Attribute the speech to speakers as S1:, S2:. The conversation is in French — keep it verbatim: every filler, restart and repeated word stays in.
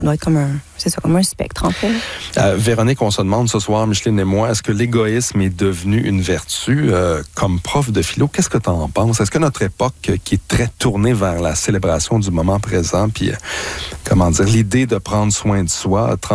S1: doit être comme un, c'est ça, comme un spectre, en fait.
S2: Euh, Véronique, on se demande ce soir, Micheline et moi, est-ce que l'égoïsme est devenu une vertu? Euh, comme prof de philo, qu'est-ce que tu en penses? Est-ce que notre époque, euh, qui est très tournée vers la célébration du moment présent, puis, euh, comment dire, l'idée de prendre soin de soi,